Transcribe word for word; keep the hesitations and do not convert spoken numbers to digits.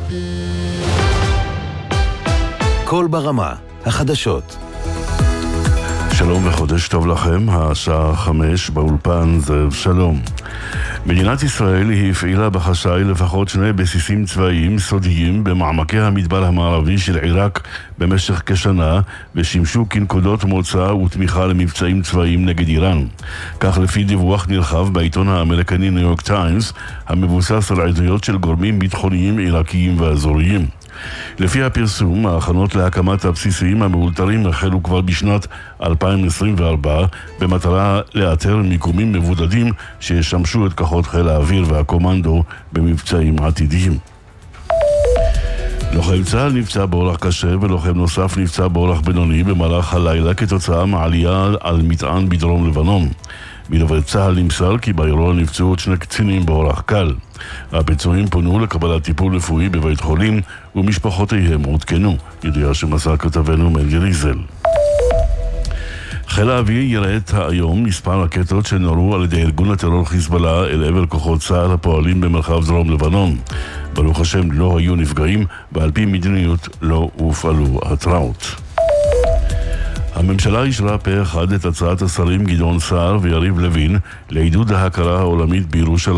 כל ברמה, החדשות. שלום וחודש טוב לכם, השעה חמש באולפן זאב שלום. מדינת ישראל הפעילה בחשאי לפחות שני בסיסים צבאיים סודיים במעמקי המדבר המערבי של עיראק במשך כשנה, ושימשו כנקודות מוצא ותמיכה למבצעים צבאיים נגד איראן. כך לפי דיווח נרחב בעיתון האמריקני ניו יורק טיימס, המבוסס על עדויות של גורמים ביטחוניים עיראקיים ואזוריים. לפי הפרסום, ההכנות להקמת הבסיסים המאולתרים החלו כבר בשנת אלפיים עשרים וארבע במטרה לאתר מיקומים מבודדים שישמשו את כוחות חיל האוויר והקומנדו במבצעים עתידיים. לוחם צה"ל נפצע באורח קשה ולוחם נוסף נפצע באורח בינוני במהלך הלילה כתוצאה מעלייה על מטען בדרום לבנון. מדובר צה"ל נמסר כי באירוע נפצעו עוד שני קצינים באורח קל. הפצועים פונו לקבלת טיפול רפואי בבית חולים ומשפחותיהם עודכנו, ידיעה שמסר כתבנו מנדי ריזל. חיל האוויר יראת היום מספר רקטות שנורו על ידי ארגון הטרור חיזבאללה אל עבר כוחות צה"ל הפועלים במרחב דרום לבנון. ברוך השם לא היו נפגעים, ועל פי מדיניות לא הופעלו התראות. הממשלה אישרה פה אחד את הצעת השרים גדעון סער ויריב לוין לעידוד ההכרה העולמית בירושלים